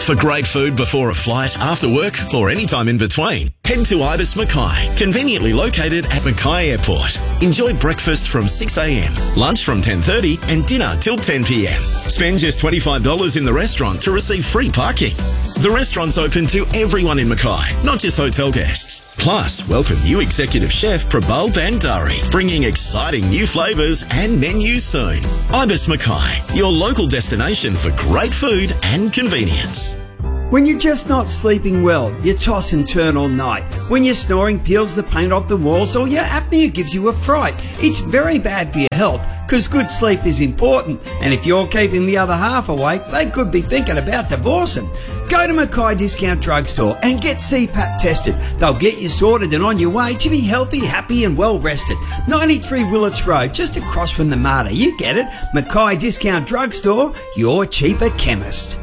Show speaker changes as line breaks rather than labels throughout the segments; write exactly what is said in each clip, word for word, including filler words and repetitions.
For great food before a flight, after work, or any time in between, head to Ibis Mackay, conveniently located at Mackay Airport. Enjoy breakfast from six a m, lunch from ten thirty and dinner till ten p m. Spend just twenty-five dollars in the restaurant to receive free parking. The restaurant's open to everyone in Mackay, not just hotel guests. Plus, welcome new executive chef Prabal Bandari, bringing exciting new flavours and menus soon. Ibis Mackay, your local destination for great food and convenience.
When you're just not sleeping well, you toss and turn all night. When your snoring peels the paint off the walls or your apnea gives you a fright, it's very bad for your health, because good sleep is important. And if you're keeping the other half awake, they could be thinking about divorcing. Go to Mackay Discount Drugstore and get C PAP tested. They'll get you sorted and on your way to be healthy, happy and well rested. ninety-three Willits Road, just across from the Mater. You get it. Mackay Discount Drugstore, your cheaper chemist.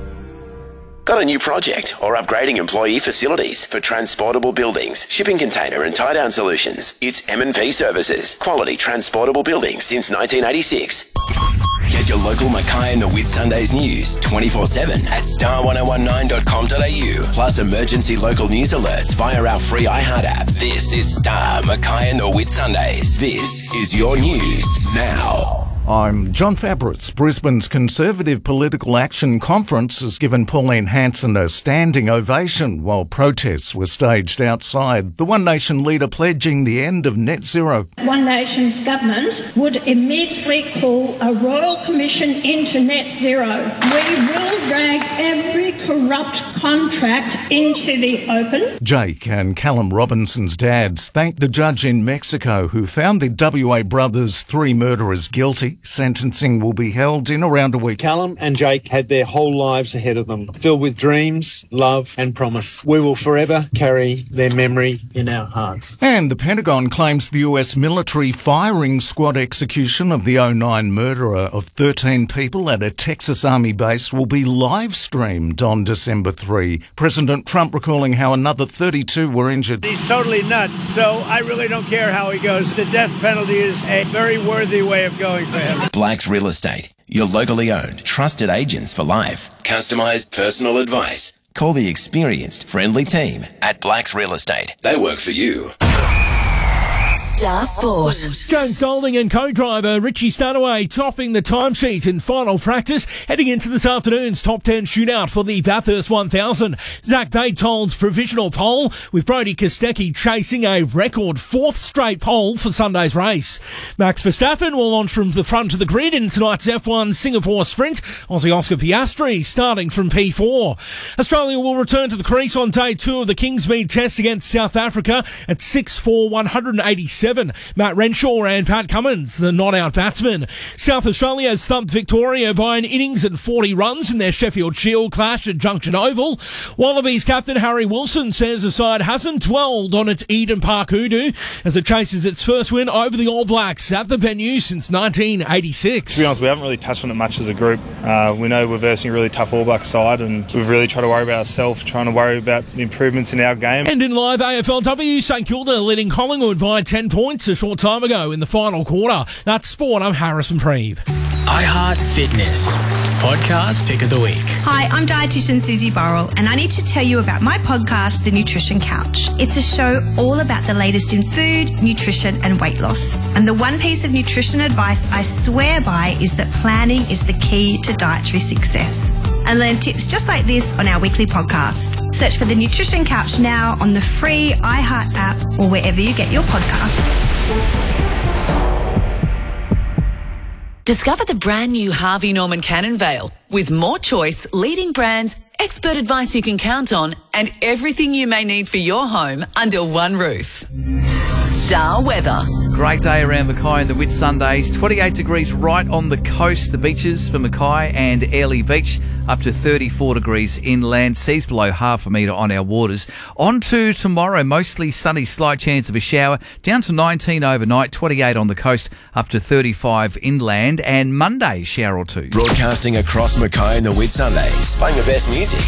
Got a new project or upgrading employee facilities for transportable buildings, shipping container and tie-down solutions? It's M and P Services. Quality transportable buildings since nineteen eighty-six. Get your local Mackay and the Whitsundays news twenty-four seven at star ten nineteen dot com dot a u. Plus emergency local news alerts via our free iHeart app. This is Star Mackay and the Whitsundays. This is your news now.
I'm John Fabris. Brisbane's Conservative Political Action Conference has given Pauline Hanson a standing ovation while protests were staged outside. The One Nation leader pledging the end of net zero.
One Nation's government would immediately call a royal commission into net zero. We will drag every corrupt contract into the open.
Jake and Callum Robinson's dads thanked the judge in Mexico who found the W A brothers' three murderers guilty. Sentencing will be held in around a week.
Callum and Jake had their whole lives ahead of them, filled with dreams, love and promise. We will forever carry their memory in our hearts.
And the Pentagon claims the U S military firing squad execution of the oh nine murderer of thirteen people at a Texas Army base will be live-streamed on December third. President Trump recalling how another thirty-two were injured.
He's totally nuts, so I really don't care how he goes. The death penalty is a very worthy way of going for him.
Blacks Real Estate, your locally owned, trusted agents for life. Customised personal advice. Call the experienced, friendly team at Blacks Real Estate. They work for you.
Star Sport.
James Golding and co-driver Richie Stanaway topping the timesheet in final practice, heading into this afternoon's top ten shootout for the Bathurst one thousand. Zach Bates holds provisional pole, with Brody Kostecki chasing a record fourth straight pole for Sunday's race. Max Verstappen will launch from the front of the grid in tonight's F one Singapore Sprint. Aussie Oscar Piastri starting from P four. Australia will return to the crease on day two of the Kingsmead Test against South Africa at six four, one eighty-seven. Matt Renshaw and Pat Cummins, the not-out batsman. South Australia has thumped Victoria by an innings and forty runs in their Sheffield Shield clash at Junction Oval. Wallabies captain Harry Wilson says the side hasn't dwelled on its Eden Park hoodoo as it chases its first win over the All Blacks at the venue since nineteen eighty-six.
To be honest, we haven't really touched on it much as a group. Uh, we know we're versing a really tough All Black side, and we've really tried to worry about ourselves, trying to worry about the improvements in our game.
And in live A F L W, St Kilda leading Collingwood by ten points a short time ago in the final quarter. That's Sport. I'm Harrison Preeve.
iHeart Fitness Podcast Pick of the Week.
Hi, I'm dietitian Susie Burrell, and I need to tell you about my podcast, The Nutrition Couch. It's a show all about the latest in food, nutrition and weight loss. And the one piece of nutrition advice I swear by is that planning is the key to dietary success. And learn tips just like this on our weekly podcast. Search for The Nutrition Couch now on the free iHeart app or wherever you get your podcasts.
Discover the brand new Harvey Norman Cannon Vale with more choice, leading brands, expert advice you can count on, and everything you may need for your home under one roof. Star weather.
Great day around Mackay and the Whitsundays. twenty-eight degrees right on the coast, the beaches for Mackay and Airlie Beach. Up to thirty-four degrees inland, seas below half a metre on our waters. On to tomorrow, mostly sunny, slight chance of a shower. Down to nineteen overnight, twenty-eight on the coast, up to thirty-five inland. And Monday, shower or two.
Broadcasting across Mackay and the Whitsundays, playing the best music.